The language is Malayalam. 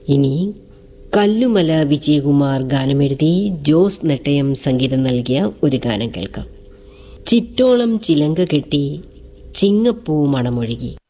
ഇനി കല്ലുമല വിജയകുമാർ ഗാനമെഴുതി ജോസ് നെട്ടയം സംഗീതം നൽകിയ ഒരു ഗാനം കേൾക്കാം. ചിറ്റോളം ചിലങ്ക കെട്ടി ചിങ്ങപ്പൂ മണമൊഴുകി.